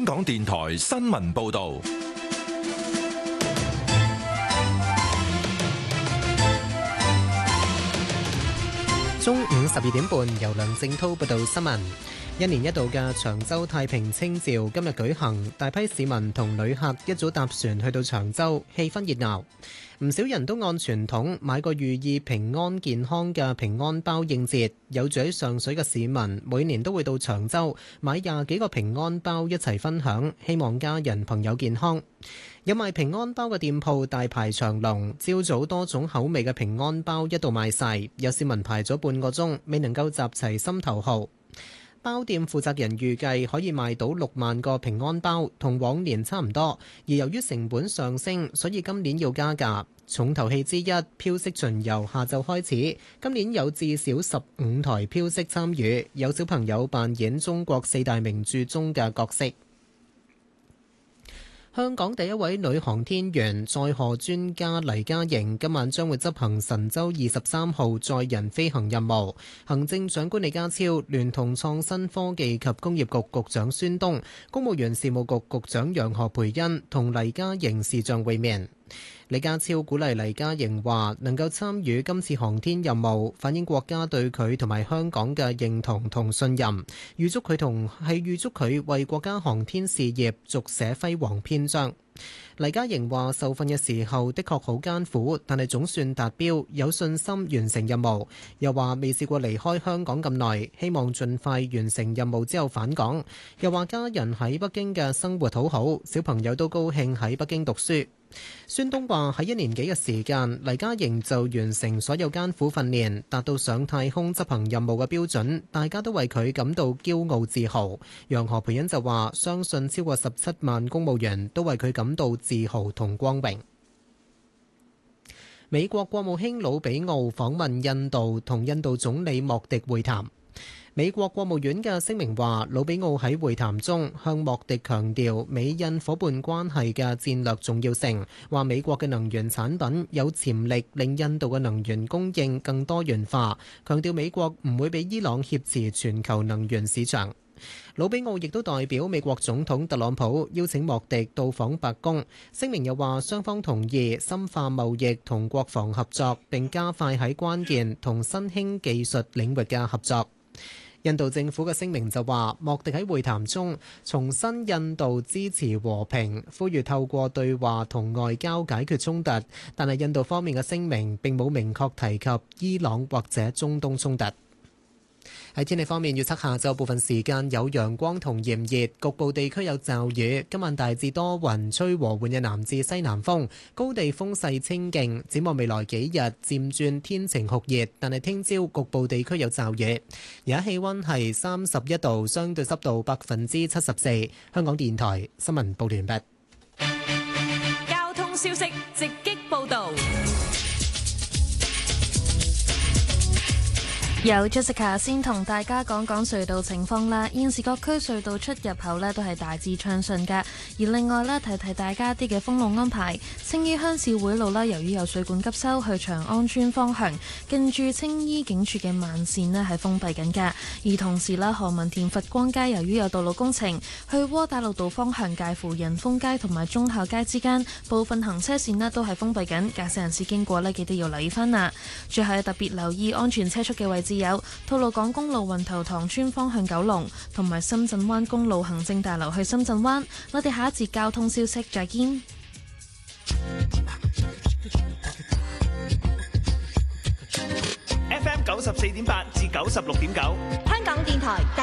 香港電台新聞報道。 中午12點半，由梁正滔報道新聞。一年一度嘅長洲太平清醮今日舉行，大批市民同旅客一早搭船去到長洲，氣氛熱鬧。唔少人都按傳統買個寓意平安健康嘅平安包應節。有住喺上水嘅市民每年都會到長洲買20幾個平安包一齊分享，希望家人朋友健康。有賣平安包嘅店鋪大排長龍，朝早多種口味嘅平安包一度賣晒，有市民排咗半個鐘未能夠集齊心頭號。包店負責人預計可以賣到6萬個平安包，同往年差唔多。而由於成本上升，所以今年要加價。重頭戲之一，飄色巡遊下晝開始，今年有至少15台飄色參與，有小朋友扮演中國4大名著中嘅角色。香港第一位女航天員載荷專家黎嘉瑩今晚將會執行神舟23號載人飛行任務。行政長官李家超聯同創新科技及工業局局長孫東、公務員事務局局長楊何蓓茵同黎嘉瑩視像會面。李家超鼓勵黎嘉瑩話，能夠參與今次航天任務，反映國家對佢同埋香港嘅認同同信任。預祝佢為國家航天事業續寫輝煌篇章。黎嘉瑩話，受訓嘅時候的確好艱苦，但係總算達標，有信心完成任務。又話未試過離開香港咁耐，希望盡快完成任務之後返港。又話家人喺北京嘅生活好好，小朋友都高興喺北京讀書。孫東話喺1年幾嘅時間，黎嘉瑩就完成所有艱苦訓練，達到上太空執行任務嘅標準，大家都為佢感到驕傲自豪。楊何蓓茵就話，相信超過17萬公務員都為佢感到自豪同光榮。美國國務卿魯比奧訪問印度，同印度總理莫迪會談。美國國務院嘅聲明話，魯比奧喺會談中向莫迪強調美印夥伴關係嘅戰略重要性，話美國嘅能源產品有潛力令印度嘅能源供應更多元化，強調美國唔會俾伊朗挾持全球能源市場。魯比奧亦都代表美國總統特朗普邀請莫迪到訪白宮，聲明又話雙方同意深化貿易同國防合作，並加快喺關鍵同新興技術領域嘅合作。印度政府嘅聲明就話，莫迪喺會談中重申印度支持和平，呼籲透過對話同外交解決衝突，但係印度方面嘅聲明並冇明確提及伊朗或者中東衝突。喺天氣方面，預測下晝部分時間有陽光同炎熱，局部地區有驟雨。今晚大致多雲，吹和緩嘅南至西南風，高地風勢清勁。展望未來幾日漸轉天晴酷熱，但係聽朝局部地區有驟雨。而家氣溫係31度，相對濕度74%。香港電台新聞報完畢。 交通消息直擊報道。 由 Jessica 先同大家講講隧道情況啦。現時各區隧道出入口呢都係大致暢順㗎。而另外呢，提提大家啲嘅封路安排。青衣鄉事會路啦，由於有水管急修，去長安村方向近住青衣警署嘅慢線呢係封閉緊㗎。而同時啦，何文田佛光街由於有道路工程，去窩打老道方向介乎仁豐街同埋忠孝街之間部分行車線呢都係封閉緊，駕駛人士經過呢記得要留意返啦。最後特別留意安全車速嘅位置有吐露港公路運頭塘村方向九龍，同埋深圳灣公路行政大樓去深圳灣。我哋下一節交通消息再見。 FM 94.8至96.9， 香港電台。